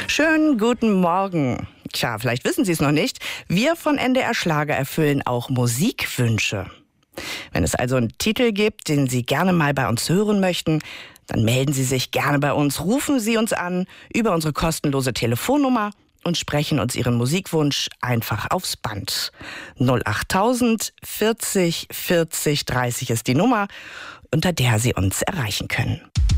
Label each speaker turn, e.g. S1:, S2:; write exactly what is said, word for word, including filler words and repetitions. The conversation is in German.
S1: Schönen guten Morgen. Tja, vielleicht wissen Sie es noch nicht. Wir von N D R Schlager erfüllen auch Musikwünsche. Wenn es also einen Titel gibt, den Sie gerne mal bei uns hören möchten, dann melden Sie sich gerne bei uns, rufen Sie uns an über unsere kostenlose Telefonnummer und sprechen uns Ihren Musikwunsch einfach aufs Band. null achttausend vierzig vierzig dreißig ist die Nummer, unter der Sie uns erreichen können.